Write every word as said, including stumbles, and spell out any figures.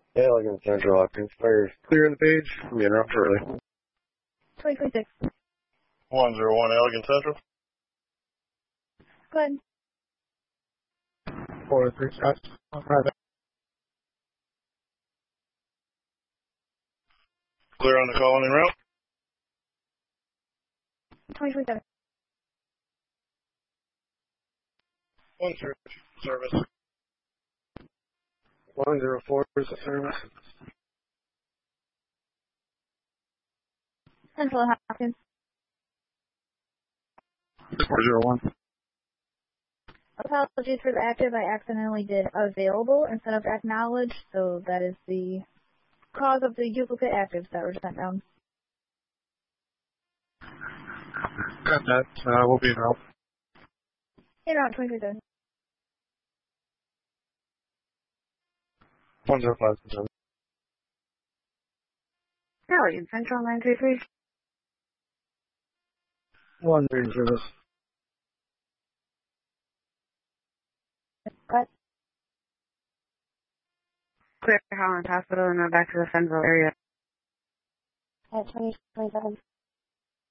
Yeah, like in Central Hopkins. Fire clear the page. I'm being around shortly. twenty twenty-six. one zero one Elegant Central. Go ahead. four three shots. Private. Clear on the call in route. twenty twenty-seven. one zero two service. one zero four is the service. Central Hopkins. four zero one. Apologies for the active. I accidentally did available instead of acknowledged, so that is the cause of the duplicate actives that were sent down. Got that. Uh, we'll be in route. In route twenty twenty-seven. one zero five seven. Elegant Central nine three three. one three service. Cut. Clear Holland Hospital and now back to the Fenville area. At twenty twenty-seven.